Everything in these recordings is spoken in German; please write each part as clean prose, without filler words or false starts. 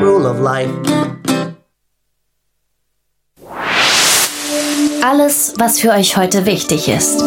rule of life. Alles, was für euch heute wichtig ist.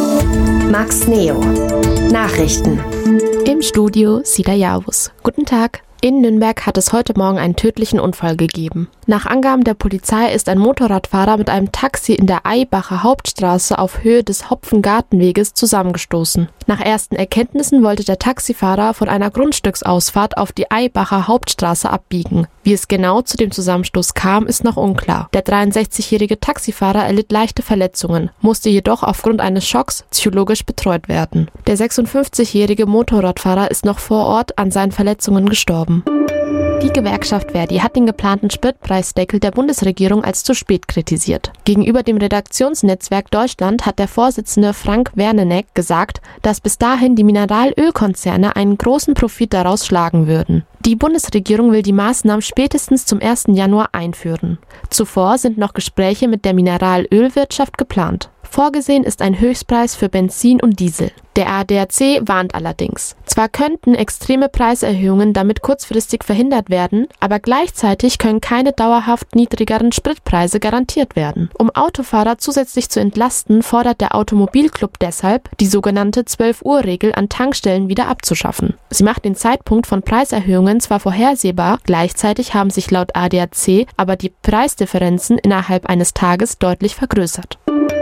Max Neo. Nachrichten. Im Studio Sida Yavuz. Guten Tag. In Nürnberg hat es heute Morgen einen tödlichen Unfall gegeben. Nach Angaben der Polizei ist ein Motorradfahrer mit einem Taxi in der Aibacher Hauptstraße auf Höhe des Hopfengartenweges zusammengestoßen. Nach ersten Erkenntnissen wollte der Taxifahrer von einer Grundstücksausfahrt auf die Aibacher Hauptstraße abbiegen. Wie es genau zu dem Zusammenstoß kam, ist noch unklar. Der 63-jährige Taxifahrer erlitt leichte Verletzungen, musste jedoch aufgrund eines Schocks psychologisch betreut werden. Der 56-jährige Motorradfahrer ist noch vor Ort an seinen Verletzungen gestorben. Die Gewerkschaft Verdi hat den geplanten Spritpreisdeckel der Bundesregierung als zu spät kritisiert. Gegenüber dem Redaktionsnetzwerk Deutschland hat der Vorsitzende Frank Werneneck gesagt, dass bis dahin die Mineralölkonzerne einen großen Profit daraus schlagen würden. Die Bundesregierung will die Maßnahmen spätestens zum 1. Januar einführen. Zuvor sind noch Gespräche mit der Mineralölwirtschaft geplant. Vorgesehen ist ein Höchstpreis für Benzin und Diesel. Der ADAC warnt allerdings. Zwar könnten extreme Preiserhöhungen damit kurzfristig verhindert werden, aber gleichzeitig können keine dauerhaft niedrigeren Spritpreise garantiert werden. Um Autofahrer zusätzlich zu entlasten, fordert der Automobilclub deshalb, die sogenannte 12-Uhr-Regel an Tankstellen wieder abzuschaffen. Sie macht den Zeitpunkt von Preiserhöhungen zwar vorhersehbar, gleichzeitig haben sich laut ADAC aber die Preisdifferenzen innerhalb eines Tages deutlich vergrößert.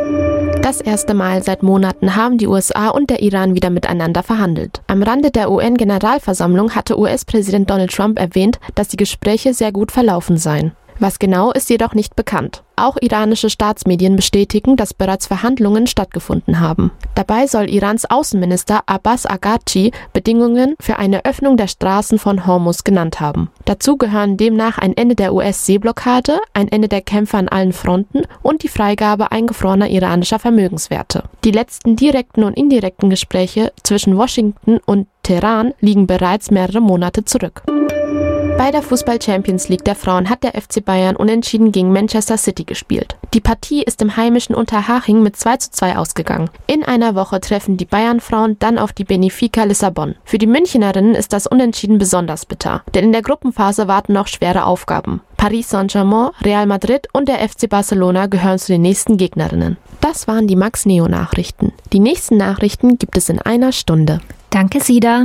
Das erste Mal seit Monaten haben die USA und der Iran wieder miteinander verhandelt. Am Rande der UN-Generalversammlung hatte US-Präsident Donald Trump erwähnt, dass die Gespräche sehr gut verlaufen seien. Was genau ist jedoch nicht bekannt. Auch iranische Staatsmedien bestätigen, dass bereits Verhandlungen stattgefunden haben. Dabei soll Irans Außenminister Abbas Araghchi Bedingungen für eine Öffnung der Straßen von Hormuz genannt haben. Dazu gehören demnach ein Ende der US-Seeblockade, ein Ende der Kämpfe an allen Fronten und die Freigabe eingefrorener iranischer Vermögenswerte. Die letzten direkten und indirekten Gespräche zwischen Washington und Teheran liegen bereits mehrere Monate zurück. Bei der Fußball-Champions League der Frauen hat der FC Bayern unentschieden gegen Manchester City gespielt. Die Partie ist im heimischen Unterhaching mit 2:2 ausgegangen. In einer Woche treffen die Bayern-Frauen dann auf die Benfica Lissabon. Für die Münchnerinnen ist das Unentschieden besonders bitter, denn in der Gruppenphase warten noch schwere Aufgaben. Paris Saint-Germain, Real Madrid und der FC Barcelona gehören zu den nächsten Gegnerinnen. Das waren die Max Neo Nachrichten. Die nächsten Nachrichten gibt es in einer Stunde. Danke, Sida.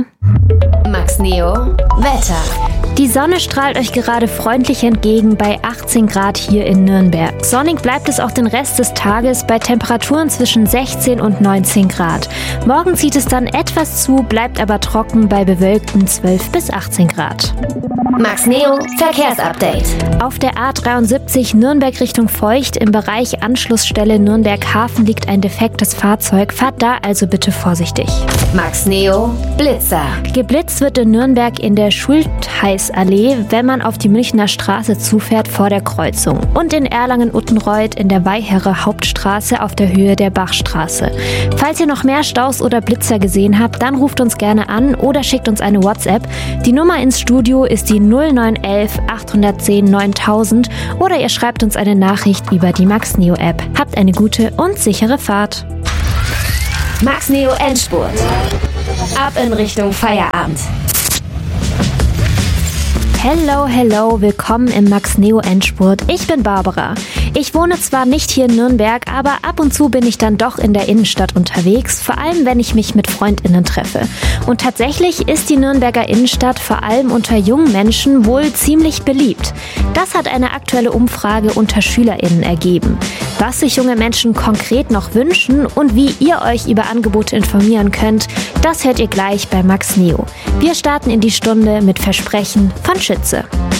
Max Neo Wetter. Die Sonne strahlt euch gerade freundlich entgegen bei 18 Grad hier in Nürnberg. Sonnig bleibt es auch den Rest des Tages bei Temperaturen zwischen 16 und 19 Grad. Morgen zieht es dann etwas zu, bleibt aber trocken bei bewölkten 12 bis 18 Grad. Max Neo Verkehrsupdate. Auf der A73 Nürnberg Richtung Feucht im Bereich Anschlussstelle Nürnberg-Hafen liegt ein defektes Fahrzeug. Fahrt da also bitte vorsichtig. Max Neo Blitzer. Geblitzt wird in Nürnberg in der Schultheißallee, wenn man auf die Münchner Straße zufährt vor der Kreuzung. Und in Erlangen-Uttenreuth in der Weihere Hauptstraße auf der Höhe der Bachstraße. Falls ihr noch mehr Staus oder Blitzer gesehen habt, dann ruft uns gerne an oder schickt uns eine WhatsApp. Die Nummer ins Studio ist die 0911 810 9000 oder ihr schreibt uns eine Nachricht über die Max Neo App. Habt eine gute und sichere Fahrt. Max Neo Endspurt. Ab in Richtung Feierabend. Hello, willkommen im Max Neo Endspurt. Ich bin Barbara. Ich wohne zwar nicht hier in Nürnberg, aber ab und zu bin ich dann doch in der Innenstadt unterwegs, vor allem wenn ich mich mit FreundInnen treffe. Und tatsächlich ist die Nürnberger Innenstadt vor allem unter jungen Menschen wohl ziemlich beliebt. Das hat eine aktuelle Umfrage unter SchülerInnen ergeben. Was sich junge Menschen konkret noch wünschen und wie ihr euch über Angebote informieren könnt, das hört ihr gleich bei Max Neo. Wir starten in die Stunde mit Versprechen von Schütze.